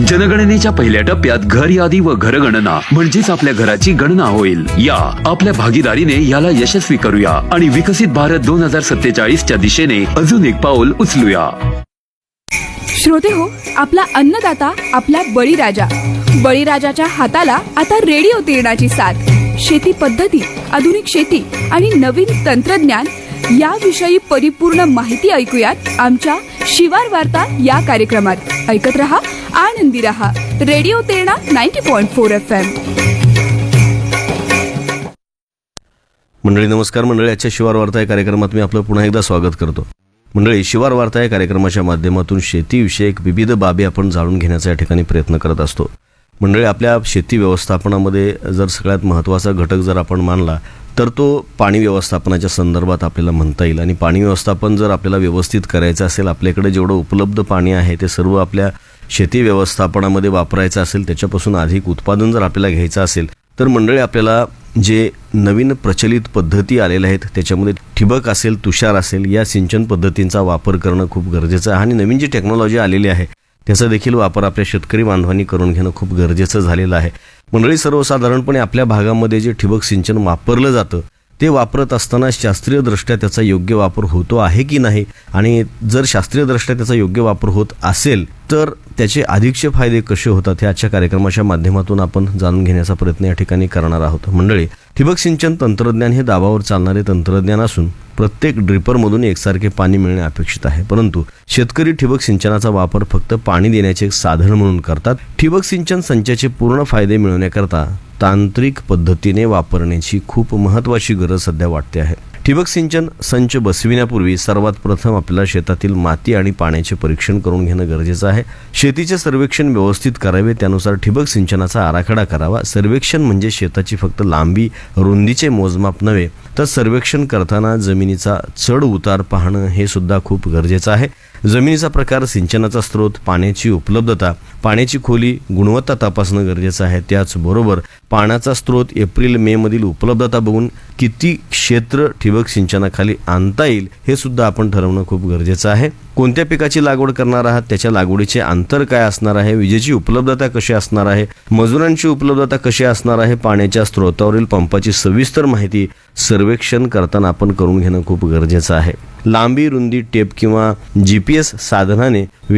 जनगणनेच्या पहिल्या टप्प्यात घर यादी व घरगणना म्हणजेच आपल्या घराची गणना होईल. या आपल्या भागीदारीने याला यशस्वी करूया आणि विकसित भारत 2047च्या दिशेने अजून एक पाऊल उचलूया. श्रोते हो, आपला अन्नदाता आपला बळीराजा. बळीराजाच्या हाताला आता रेडिओ तिरणाची साथ. शेती पद्धती, आधुनिक शेती आणि नवीन तंत्रज्ञान याविषयी परिपूर्ण माहिती ऐकूयात आमच्या शिवार वार्ता या कार्यक्रमात. ऐकत रहा, आनंदी रहा. Radio तिरणा 90.4 FM. मंडळी नमस्कार. मंडळी, आजच्या शिवार वार्ता या कार्यक्रमात मी आपलं पुन्हा एकदा स्वागत करतो. मंडळी, शिवार वार्ता या कार्यक्रमाच्या माध्यमातून शेतीविषयक विविध बाबी आपण जाणून घेण्याचा या ठिकाणी प्रयत्न करत असतो. मंडळी, आपल्या शेती व्यवस्थापनामध्ये जर सगळ्यात महत्त्वाचा घटक जर आपण मानला तर तो पाणी व्यवस्थापनाच्या संदर्भात आपल्याला म्हणता येईल. आणि पाणी व्यवस्थापन जर आपल्याला व्यवस्थित करायचं असेल, आपल्याकडे जेवढं उपलब्ध पाणी आहे ते सर्व आपल्या शेती व्यवस्थापनामध्ये वापरायचं असेल, त्याच्यापासून अधिक उत्पादन जर आपल्याला घ्यायचं असेल तर मंडळी आपल्याला जे नवीन प्रचलित पद्धती आलेल्या आहेत त्याच्यामध्ये ठिबक असेल, तुषार असेल, या सिंचन पद्धतींचा वापर करणं खूप गरजेचं आहे. आणि नवीन जी टेक्नॉलॉजी आलेली आहे त्याचा देखील वापर आपल्या शेतकरी बांधवांनी करून घेणं खूप गरजेचं झालेलं आहे. मंडळी, सर्वसाधारणपणे आपल्या भागामध्ये जे ठिबक सिंचन वापरलं जातं ते वापरत असताना शास्त्रीयदृष्ट्या त्याचा योग्य वापर होतो आहे की नाही, आणि जर शास्त्रीयदृष्ट्या त्याचा योग्य वापर होत असेल तर त्याचे अधिकचे फायदे कसे होतात हे आजच्या कार्यक्रमाच्या माध्यमातून आपण जाणून घेण्याचा प्रयत्न या ठिकाणी करणार आहोत. मंडळी, ठिबक सिंचन तंत्रज्ञान हे दाबावर चालणारे तंत्रज्ञान असून प्रत्येक ड्रिपरमधून एकसारखे पाणी मिळणे अपेक्षित आहे. परंतु शेतकरी ठिबक सिंचनाचा वापर फक्त पाणी देण्याचे एक साधन म्हणून करतात. ठिबक सिंचन संचाचे पूर्ण फायदे मिळवण्याकरता तांत्रिक पद्धतीने वापरण्याची खूप महत्त्वाची गरज सध्या वाटते आहे. ठिबक सिंचन संच बसविण्यापूर्वी सर्वात प्रथम आपल्याला शेतातील माती आणि पाण्याचे परीक्षण करून घेणं गरजेचं आहे. शेतीचे सर्वेक्षण व्यवस्थित करावे, त्यानुसार ठिबक सिंचनाचा आराखडा करावा. सर्वेक्षण म्हणजे शेताची फक्त लांबी रुंदीचे मोजमाप नव्हे तर सर्वेक्षण करताना जमिनीचा चढ उतार पाहणं हे सुद्धा खूप गरजेचं आहे. जमिनीचा प्रकार, सिंचनाचा स्रोत, पाण्याची उपलब्धता, पाण्याची खोली, गुणवत्ता तपासणं गरजेचं आहे. त्याचबरोबर पाण्याचा स्रोत एप्रिल मे मधील उपलब्धता बघून किती क्षेत्र ठिबक सिंचनाखाली आणता येईल हे सुद्धा आपण ठरवणं खूप गरजेचं आहे. कोणत्या पिकाची लागवड करणार आहात, त्याच्या लागवडीचे अंतर काय असणार आहे, विजेची उपलब्धता कशी असणार आहे, मजुरांची उपलब्धता कशी असणार आहे, पाण्याच्या स्रोतावरील पंपाची सविस्तर माहिती सर्वेक्षण करताना आपण करून घेणं खूप गरजेचं आहे. लांबी रुंदी टेप किंवा GPS साधनाने